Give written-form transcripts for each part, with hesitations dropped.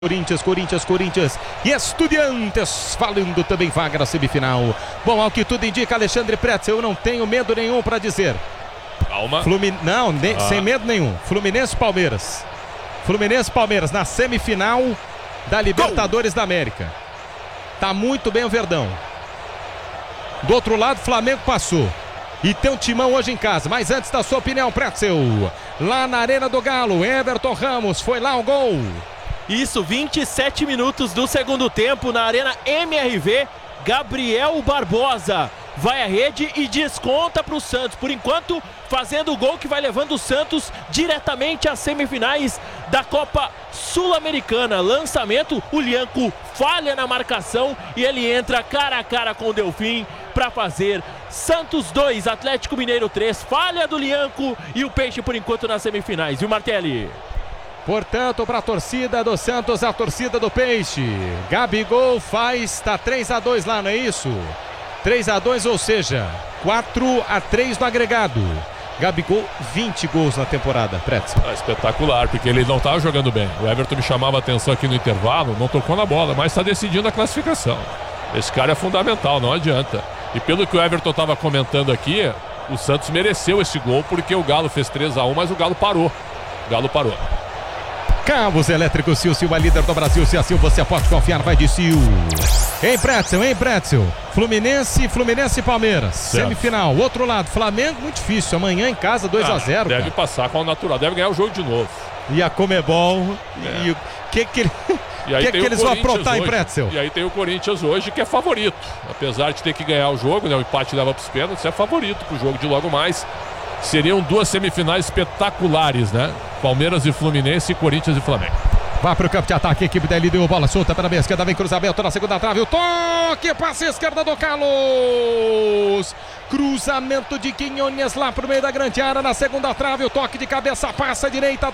Corinthians e Estudiantes valendo também vaga na semifinal. Bom, ao que tudo indica, Alexandre Pretzel, eu não tenho medo nenhum para dizer. Calma. Sem medo nenhum. Fluminense e Palmeiras na semifinal da Libertadores da América. Tá muito bem o Verdão. Do outro lado, Flamengo passou. E tem um timão hoje em casa. Mas antes da sua opinião, Pretzel, lá na Arena do Galo, Everton Ramos, foi lá o gol. Isso, 27 minutos do segundo tempo na Arena MRV. Gabriel Barbosa vai à rede e desconta para o Santos. Por enquanto, fazendo o gol que vai levando o Santos diretamente às semifinais da Copa Sul-Americana. Lançamento, o Lianco falha na marcação e ele entra cara a cara com o Delfim para fazer Santos 2, Atlético Mineiro 3. Falha do Lianco e o Peixe por enquanto nas semifinais, viu, Martelli? Portanto, para a torcida do Santos, a torcida do Peixe. Gabigol faz, tá 3-2 lá, não é isso? 3-2, ou seja, 4-3 no agregado. Gabigol, 20 gols na temporada, Pretzel. Espetacular, porque ele não estava jogando bem. O Everton me chamava a atenção aqui no intervalo, não tocou na bola, mas está decidindo a classificação. Esse cara é fundamental, não adianta. E pelo que o Everton estava comentando aqui, o Santos mereceu esse gol, porque o Galo fez 3-1, mas o Galo parou. Cabos Elétricos Sil, Sil é líder do Brasil. Se assim você pode confiar, vai de Sil. Hein, Pretzel? Fluminense e Palmeiras. Certo. Semifinal. Outro lado, Flamengo, muito difícil. Amanhã em casa, 2-0. Deve passar com o natural, deve ganhar o jogo de novo. E a Comebol. E o que eles vão aprontar em Pretzel? E aí tem o Corinthians hoje, que é favorito. Apesar de ter que ganhar o jogo, né, o empate leva para os pênaltis, é favorito para o jogo de logo mais. Seriam duas semifinais espetaculares, né? Palmeiras e Fluminense, Corinthians e Flamengo. Vai para o campo de ataque, a equipe da LDU, bola solta para a meia esquerda, vem cruzamento na segunda trave, o toque, passe esquerda do Carlos. Cruzamento de Quinhones lá pro meio da grande área, na segunda trave, o toque de cabeça, passa a direita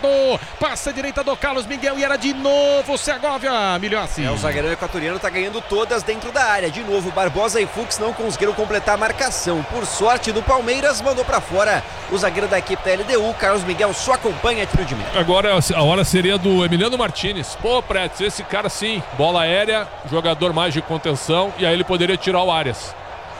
do Carlos Miguel e era de novo o Segovia, Milhossi. O zagueirão equatoriano tá ganhando todas dentro da área. De novo, Barbosa e Fux não conseguiram completar a marcação. Por sorte do Palmeiras, mandou pra fora o zagueiro da equipe da LDU, Carlos Miguel só acompanha tiro de meta. Agora a hora seria do Emiliano Martínez. Pô, Pretz, esse cara sim, bola aérea, jogador mais de contenção, e aí ele poderia tirar o Arias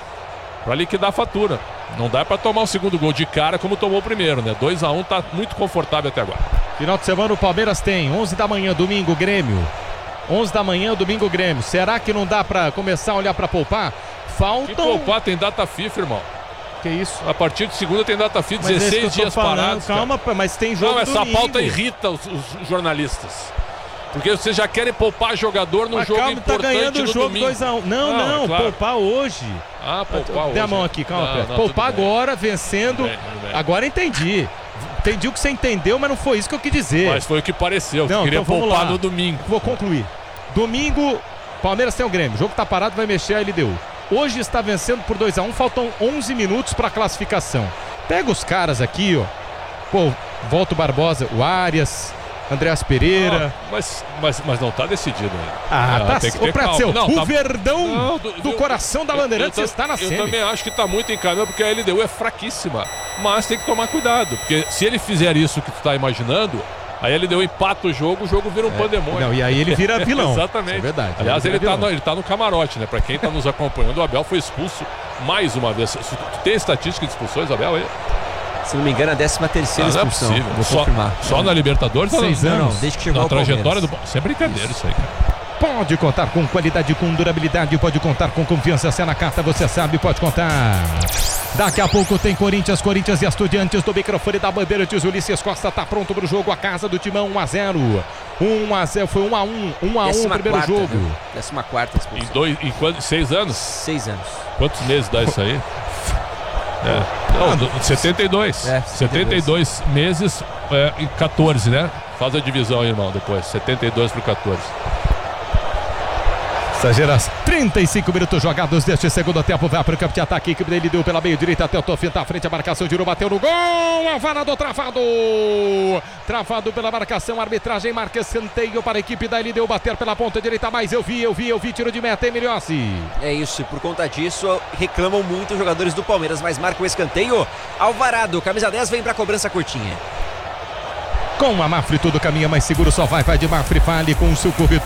para liquidar a fatura. Não dá para tomar o segundo gol de cara como tomou o primeiro, né? 2-1, tá muito confortável até agora. Final de semana o Palmeiras tem 11 da manhã, domingo, Grêmio. 11 da manhã, domingo, Grêmio. Será que não dá para começar a olhar para poupar? Que poupar? Tem data FIFA, irmão. Que isso? A partir de segunda tem data FIFA, 16 dias parados. Calma, mas tem jogo domingo. Essa pauta irrita os jornalistas. Porque vocês já querem poupar jogador no jogo importante, tá ganhando o jogo 2-1. Não, claro. Poupar hoje. Poupar hoje. Dê a mão aqui, calma. Poupar agora, vencendo. Tudo bem. Agora entendi. Entendi o que você entendeu, mas não foi isso que eu quis dizer. Mas foi o que pareceu. Não, queria então poupar no domingo. Vou concluir. Domingo, Palmeiras tem o Grêmio. O jogo tá parado, vai mexer, a LDU. Hoje está vencendo por 2-1. Faltam 11 minutos para a classificação. Pega os caras aqui, ó. Pô, volta o Barbosa, o Arias, Andreas Pereira. Mas não tá decidido ainda. Tá. Tem que ter Pretzel, calma. o Verdão do coração da Bandeirantes está na semi. Eu também acho que tá muito encaminhado, porque a LDU é fraquíssima. Mas tem que tomar cuidado, porque se ele fizer isso que tu tá imaginando, aí ele empata o jogo vira um pandemônio. Não, e aí ele vira vilão. Exatamente. É verdade. Aliás, ele tá no camarote, né? Pra quem tá nos acompanhando, o Abel foi expulso mais uma vez. Tu tem estatística de expulsões, Abel, aí? Se não me engano, a 13ª expulsão. Não é vou confirmar. Só na Libertadores? 6 anos. Não, desde que chegou ao trajetória do... Isso é brincadeira, isso aí, cara. Pode contar com qualidade, com durabilidade, pode contar com confiança. Se é na carta, você sabe, pode contar. Daqui a pouco tem Corinthians e Estudiantes do microfone da Bandeirantes. Ulisses Costa tá pronto pro jogo. A casa do Timão, 1-0. 1-0, foi 1-1. 1-1 o primeiro jogo. 14ª expulsão. 6 anos? 6 anos. Quantos meses dá isso aí? 72. 72 meses e 14, né? Faz a divisão aí, irmão, depois. 72 por 14. Exageras. 35 minutos jogados deste segundo tempo. Vai para o campo de ataque. Equipe dele deu pela meio direita até o Tofim. Tá à frente a marcação. Girou, bateu no gol. Alvarado travado. Travado pela marcação. Arbitragem marca escanteio para a equipe da LDU bater pela ponta direita. Mas eu vi. Tiro de meta, hein, Milhossi? É isso. E por conta disso, reclamam muito os jogadores do Palmeiras. Mas marca o escanteio. Alvarado, camisa 10, vem para a cobrança curtinha. Com a Mafre tudo caminha mais seguro, só vai de Mafre, fale com o seu corretor.